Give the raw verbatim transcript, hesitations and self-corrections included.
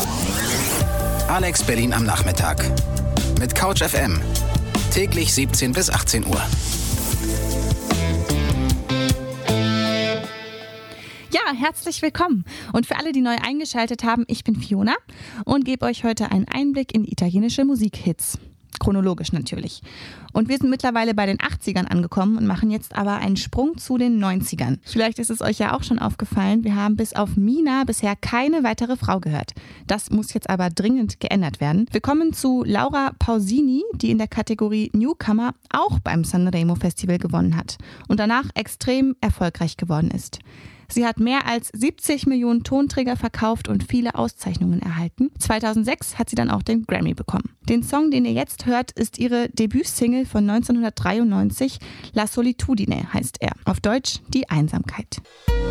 Alex Berlin am Nachmittag. Mit Couch F M. Täglich siebzehn bis achtzehn Uhr. Ja, herzlich willkommen. Und für alle, die neu eingeschaltet haben, ich bin Fiona und gebe euch heute einen Einblick in italienische Musikhits. Chronologisch natürlich. Und wir sind mittlerweile bei den achtzigern angekommen und machen jetzt aber einen Sprung zu den neunzigern. Vielleicht ist es euch ja auch schon aufgefallen, wir haben bis auf Mina bisher keine weitere Frau gehört. Das muss jetzt aber dringend geändert werden. Wir kommen zu Laura Pausini, die in der Kategorie Newcomer auch beim Sanremo Festival gewonnen hat und danach extrem erfolgreich geworden ist. Sie hat mehr als siebzig Millionen Tonträger verkauft und viele Auszeichnungen erhalten. zweitausendsechs hat sie dann auch den Grammy bekommen. Den Song, den ihr jetzt hört, ist ihre Debütsingle von neunzehnhundertdreiundneunzig. La Solitudine heißt er. Auf Deutsch Die Einsamkeit.